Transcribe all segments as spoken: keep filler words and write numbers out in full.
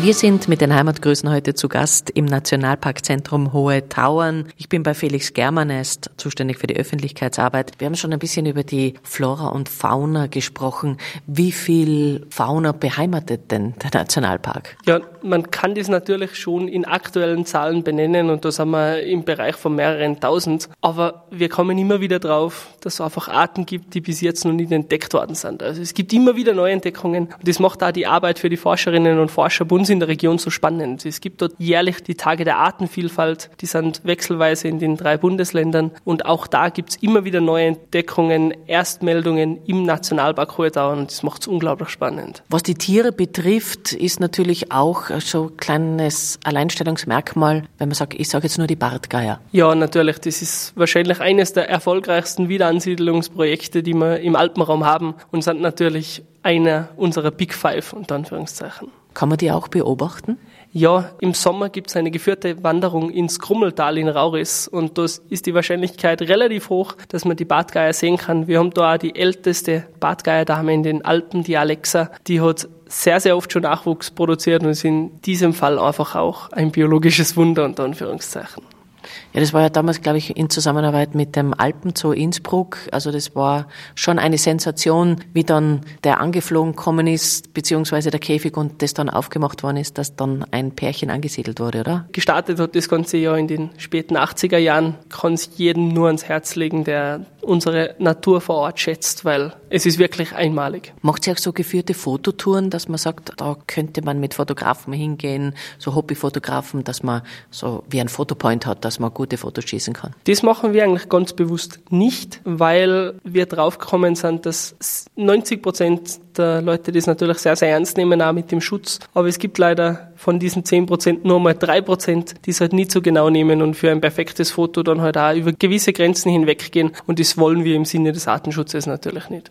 Wir sind mit den Heimatgrüßen heute zu Gast im Nationalparkzentrum Hohe Tauern. Ich bin bei Felix Germann, er ist zuständig für die Öffentlichkeitsarbeit. Wir haben schon ein bisschen über die Flora und Fauna gesprochen. Wie viel Fauna beheimatet denn der Nationalpark? Ja, man kann das natürlich schon in aktuellen Zahlen benennen und da sind wir im Bereich von mehreren tausend. Aber wir kommen immer wieder drauf, dass es einfach Arten gibt, die bis jetzt noch nicht entdeckt worden sind. Also es gibt immer wieder Neuentdeckungen und das macht auch die Arbeit für die Forscherinnen und Forscher bei uns in der Region so spannend. Es gibt dort jährlich die Tage der Artenvielfalt, die sind wechselweise in den drei Bundesländern und auch da gibt es immer wieder neue Entdeckungen, Erstmeldungen im Nationalpark Hohe Tauern und das macht es unglaublich spannend. Was die Tiere betrifft, ist natürlich auch so ein kleines Alleinstellungsmerkmal, wenn man sagt, ich sage jetzt nur die Bartgeier. Ja, natürlich, das ist wahrscheinlich eines der erfolgreichsten Wiederansiedlungsprojekte, die wir im Alpenraum haben und sind natürlich einer unserer Big Five, unter Anführungszeichen. Kann man die auch beobachten? Ja, im Sommer gibt es eine geführte Wanderung ins Krummeltal in Rauris und da ist die Wahrscheinlichkeit relativ hoch, dass man die Bartgeier sehen kann. Wir haben da auch die älteste Bartgeierdame in den Alpen, die Alexa, die hat sehr, sehr oft schon Nachwuchs produziert und ist in diesem Fall einfach auch ein biologisches Wunder, unter Anführungszeichen. Ja, das war ja damals, glaube ich, in Zusammenarbeit mit dem Alpenzoo Innsbruck. Also das war schon eine Sensation, wie dann der angeflogen gekommen ist, beziehungsweise der Käfig und das dann aufgemacht worden ist, dass dann ein Pärchen angesiedelt wurde, oder? Gestartet hat das ganze Jahr in den späten achtziger Jahren. Kann es jedem nur ans Herz legen, der unsere Natur vor Ort schätzt, weil es ist wirklich einmalig. Macht sie auch so geführte Fototouren, dass man sagt, da könnte man mit Fotografen hingehen, so Hobbyfotografen, dass man so wie ein Fotopoint hat, dass man gute Fotos schießen kann? Das machen wir eigentlich ganz bewusst nicht, weil wir draufgekommen sind, dass neunzig Prozent der Leute das natürlich sehr, sehr ernst nehmen, auch mit dem Schutz. Aber es gibt leider von diesen zehn Prozent nur mal drei Prozent, die es halt nicht so genau nehmen und für ein perfektes Foto dann halt auch über gewisse Grenzen hinweggehen. Und das wollen wir im Sinne des Artenschutzes natürlich nicht.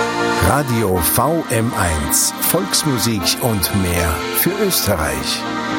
Radio V M eins, Volksmusik und mehr für Österreich.